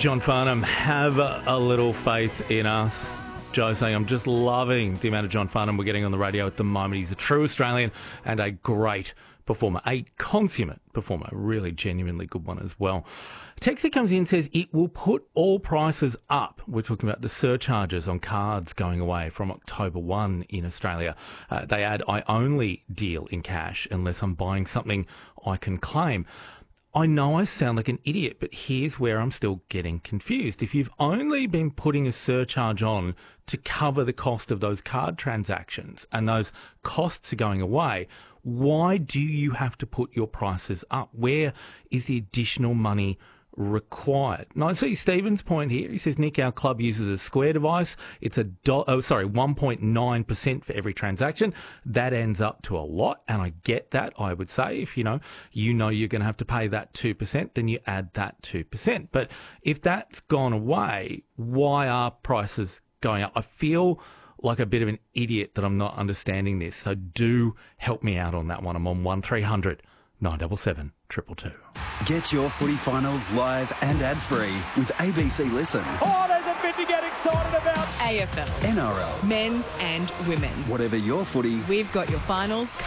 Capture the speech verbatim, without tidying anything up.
John Farnham, have a, a little faith in us. Joe saying, I'm just loving the amount of John Farnham we're getting on the radio at the moment. He's a true Australian and a great performer, a consummate performer, a really genuinely good one as well. Text that comes in says it will put all prices up. We're talking about the surcharges on cards going away from October first in Australia. Uh, they add, I only deal in cash unless I'm buying something I can claim. I know I sound like an idiot, but here's where I'm still getting confused. If you've only been putting a surcharge on to cover the cost of those card transactions and those costs are going away, why do you have to put your prices up? Where is the additional money required? Now, I see Stephen's point here. He says, Nick, our club uses a Square device. It's a do- oh, sorry, one point nine percent for every transaction. That ends up to a lot, and I get that. I would say if you know you know you're going to have to pay that two percent, then you add that two percent. But if that's gone away, why are prices going up? I feel like a bit of an idiot that I'm not understanding this. So do help me out on that one. I'm on one three hundred nine seven seven two two two. Get your footy finals live and ad-free with A B C Listen. Oh, there's a bit to get excited about. A F L, N R L, men's and women's. whatever your footy, We've got your finals